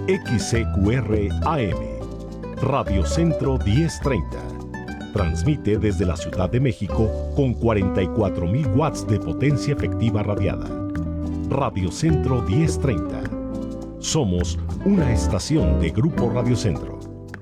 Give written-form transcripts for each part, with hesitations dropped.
XCQR AM, Radio Centro 1030. Transmite desde la Ciudad de México con 44,000 watts de potencia efectiva radiada. Radio Centro 1030. Somos una estación de Grupo Radio Centro.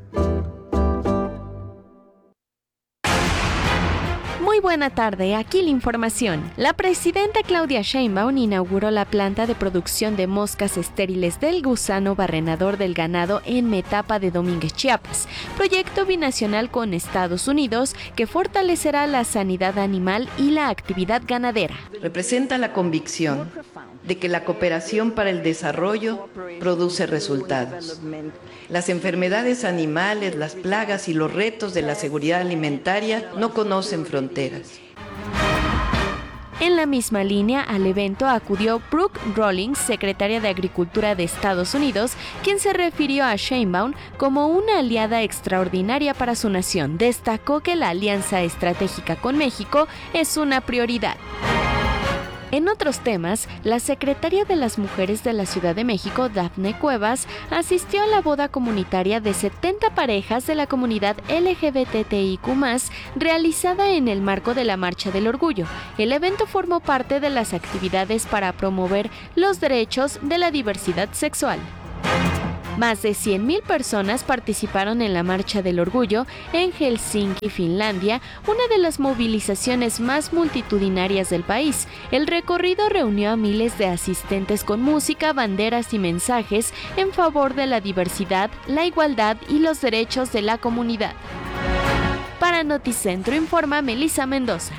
Buena tarde, aquí la información. La presidenta Claudia Sheinbaum inauguró la planta de producción de moscas estériles del gusano barrenador del ganado en Metapa de Domínguez, Chiapas, proyecto binacional con Estados Unidos que fortalecerá la sanidad animal y la actividad ganadera. Representa la convicción de que la cooperación para el desarrollo produce resultados. Las enfermedades animales, las plagas y los retos de la seguridad alimentaria no conocen fronteras. En la misma línea, al evento acudió Brooke Rollins, secretaria de Agricultura de Estados Unidos, quien se refirió a Sheinbaum como una aliada extraordinaria para su nación. Destacó que la alianza estratégica con México es una prioridad. En otros temas, la secretaria de las Mujeres de la Ciudad de México, Dafne Cuevas, asistió a la boda comunitaria de 70 parejas de la comunidad LGBTIQ+, realizada en el marco de la Marcha del Orgullo. El evento formó parte de las actividades para promover los derechos de la diversidad sexual. Más de 100,000 personas participaron en la Marcha del Orgullo en Helsinki, Finlandia, una de las movilizaciones más multitudinarias del país. El recorrido reunió a miles de asistentes con música, banderas y mensajes en favor de la diversidad, la igualdad y los derechos de la comunidad. Para Noticentro informa Melissa Mendoza.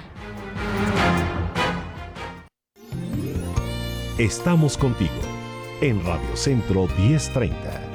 Estamos contigo en Radio Centro 1030.